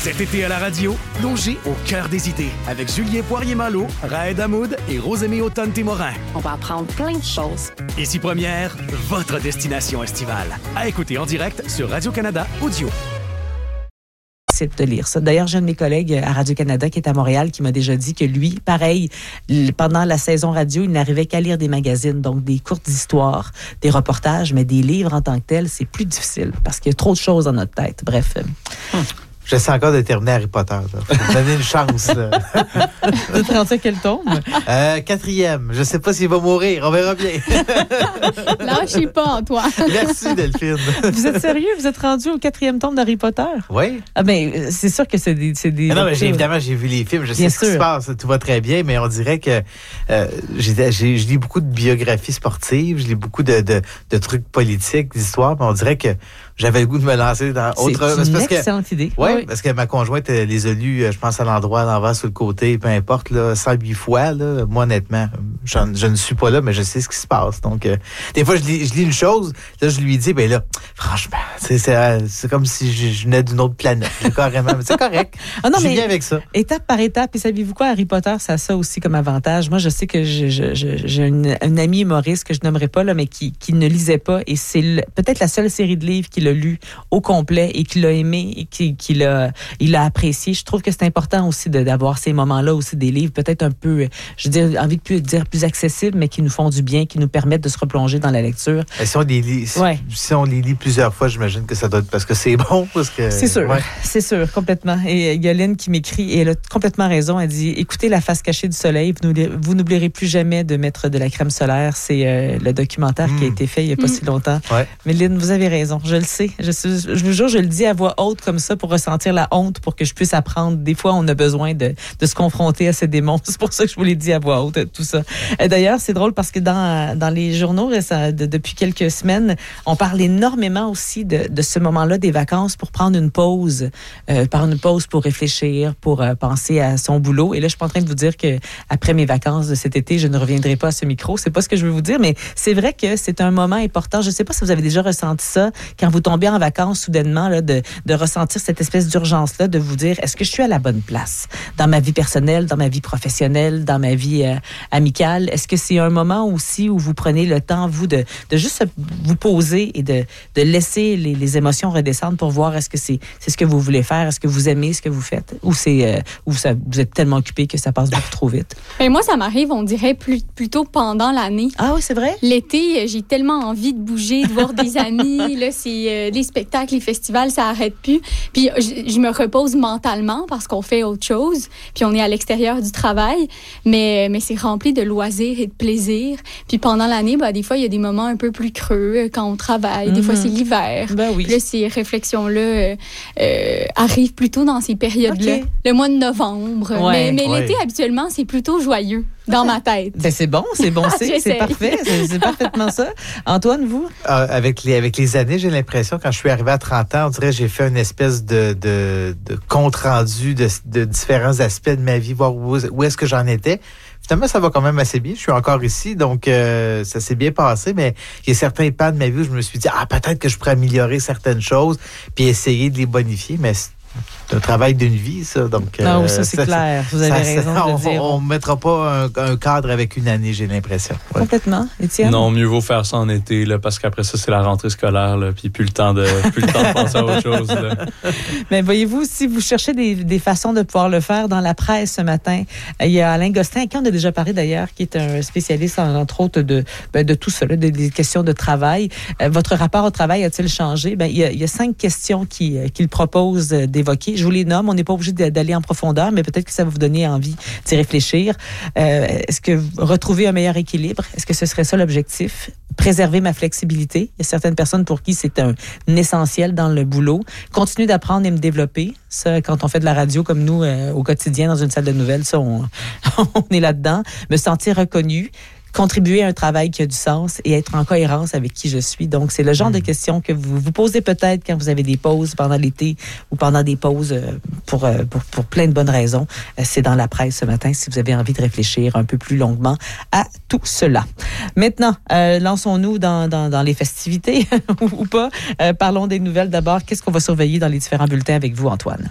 Cet été à la radio, plongez au cœur des idées avec Julien Poirier-Malo, Raed Hamoud et Rosemée Automne-Témorin. On va apprendre plein de choses. Ici Première, votre destination estivale. À écouter en direct sur Radio-Canada Audio. De lire ça. D'ailleurs, j'ai un de mes collègues à Radio-Canada qui est à Montréal qui m'a déjà dit que lui, pareil, pendant la saison radio, il n'arrivait qu'à lire des magazines, donc des courtes histoires, des reportages, mais des livres en tant que tels, c'est plus difficile parce qu'il y a trop de choses dans notre tête. Bref. J'essaie encore de terminer Harry Potter. Faut donner une chance. Tu es rendu à quel tome? 4e. Je sais pas s'il va mourir. On verra bien. Lâchez pas, Antoine. Merci, Delphine. Vous êtes sérieux? Vous êtes rendu au 4e tome d'Harry Potter? Oui. Ah ben, c'est sûr que c'est des non, mais évidemment, j'ai vu les films. Je sais ce qui se passe. Tout va très bien, mais on dirait que je lis beaucoup de biographies sportives. Je lis beaucoup de trucs politiques, d'histoires. Mais on dirait que j'avais le goût de me lancer dans autre... C'est une excellente idée. Oui, parce que ma conjointe les a lus, je pense, à l'endroit, à l'envers, sur le côté, peu importe, là, 108 fois. Là. Moi, honnêtement, je ne suis pas là, mais je sais ce qui se passe. Donc, des fois, je lis une chose, là, je lui dis, ben là, franchement, c'est comme si je venais d'une autre planète. Carrément, mais c'est correct. Ah non, je suis bien avec ça. Étape par étape. Et savez-vous quoi, Harry Potter, ça a ça aussi comme avantage. Moi, je sais que j'ai une amie humoriste que je nommerai pas, là, mais qui ne lisait pas. Et c'est peut-être la seule série de livres qu'il a lu au complet et qu'il a aimé et qu'il a apprécié. Je trouve que c'est important aussi d'avoir ces moments-là aussi, des livres peut-être un peu, je veux dire, envie de dire plus accessibles, mais qui nous font du bien, qui nous permettent de se replonger dans la lecture. Et si on les lit, si on les lit plusieurs fois, j'imagine que ça doit être parce que c'est bon. C'est sûr, c'est sûr, complètement. Et il y a Lynn qui m'écrit, et elle a complètement raison, elle dit, écoutez La face cachée du soleil, vous n'oublierez plus jamais de mettre de la crème solaire. C'est le documentaire qui a été fait il n'y a pas si longtemps. Ouais. Mais Lynn, vous avez raison, je le sais. Je vous jure, je le dis à voix haute comme ça pour ressentir la honte, pour que je puisse apprendre. Des fois, on a besoin de se confronter à ces démons. C'est pour ça que je vous l'ai dit à voix haute, tout ça. D'ailleurs, c'est drôle parce que dans les journaux, depuis quelques semaines, on parle énormément aussi de ce moment-là des vacances pour prendre une pause, pour réfléchir, pour penser à son boulot. Et là, je suis pas en train de vous dire que après mes vacances de cet été, je ne reviendrai pas à ce micro. C'est pas ce que je veux vous dire, mais c'est vrai que c'est un moment important. Je sais pas si vous avez déjà ressenti ça quand vous tombez en vacances soudainement, là, de ressentir cette espèce d'urgence-là, de vous dire, est-ce que je suis à la bonne place dans ma vie personnelle, dans ma vie professionnelle, dans ma vie amicale? Est-ce que c'est un moment aussi où vous prenez le temps, vous, de juste vous poser et de laisser les émotions redescendre pour voir est-ce que c'est ce que vous voulez faire, est-ce que vous aimez ce que vous faites, ou vous êtes tellement occupé que ça passe beaucoup trop vite? Et moi, ça m'arrive, on dirait, plutôt pendant l'année. Ah oui, c'est vrai? L'été, j'ai tellement envie de bouger, de voir des amis. Là, c'est les spectacles, les festivals, ça arrête plus. Puis je me repose mentalement parce qu'on fait autre chose. Puis on est à l'extérieur du travail. Mais c'est rempli de loisirs et de plaisir. Puis pendant l'année, des fois, il y a des moments un peu plus creux quand on travaille. Des fois, c'est l'hiver. Ben oui. Puis là, ces réflexions-là arrivent plutôt dans ces périodes-là. Okay. Le mois de novembre. Ouais, mais l'été, habituellement, c'est plutôt joyeux. Dans ma tête. Ben c'est bon, c'est parfait, c'est parfaitement ça. Antoine, vous? Avec les années, j'ai l'impression, quand je suis arrivé à 30 ans, on dirait que j'ai fait une espèce de compte-rendu de différents aspects de ma vie, voir où est-ce que j'en étais. Finalement, ça va quand même assez bien. Je suis encore ici, donc ça s'est bien passé, mais il y a certains pans de ma vie où je me suis dit, peut-être que je pourrais améliorer certaines choses, puis essayer de les bonifier, mais c'est un travail d'une vie, ça. Donc, non, ça, c'est clair. Vous avez raison de le dire. On ne mettra pas un cadre avec une année, j'ai l'impression. Ouais. Complètement. Étienne? Non, mieux vaut faire ça en été, là, parce qu'après ça, c'est la rentrée scolaire, là, puis plus le temps de penser à autre chose. Là. Mais voyez-vous, si vous cherchez des façons de pouvoir le faire, dans la presse ce matin, il y a Alain Gosselin, qui on a déjà parlé d'ailleurs, qui est un spécialiste, entre autres, de tout ça, là, des questions de travail. Votre rapport au travail a-t-il changé? Il y a 5 questions qu'il propose d'évoquer. Je vous les nomme, on n'est pas obligé d'aller en profondeur, mais peut-être que ça va vous donner envie d'y réfléchir. Est-ce que retrouver un meilleur équilibre? Est-ce que ce serait ça l'objectif? Préserver ma flexibilité. Il y a certaines personnes pour qui c'est un essentiel dans le boulot. Continuer d'apprendre et me développer. Ça, quand on fait de la radio comme nous au quotidien dans une salle de nouvelles, ça, on est là-dedans. Me sentir reconnu. Contribuer à un travail qui a du sens et être en cohérence avec qui je suis. Donc, c'est le genre de questions que vous vous posez peut-être quand vous avez des pauses pendant l'été ou pendant des pauses pour plein de bonnes raisons. C'est dans la presse ce matin si vous avez envie de réfléchir un peu plus longuement à tout cela. Maintenant, lançons-nous dans les festivités ou pas. Parlons des nouvelles d'abord. Qu'est-ce qu'on va surveiller dans les différents bulletins avec vous, Antoine?